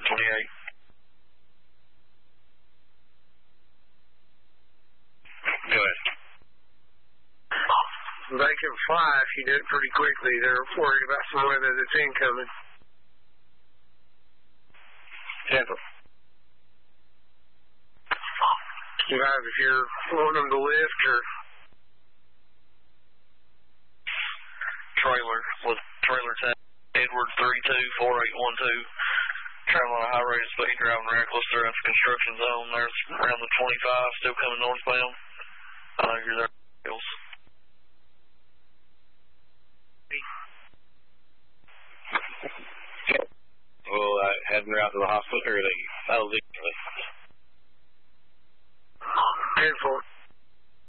28. Go ahead. They can fly if you do it pretty quickly. They're worried about some weather that's incoming. Tampa. Guys, if you're wanting them to lift or... Trailer with trailer tag. Edward 324812. Traveling at a high rate of speed, driving reckless throughout the construction zone. There's around the 25, still coming northbound. You're there. Well, heading out to the hospital, or the LZ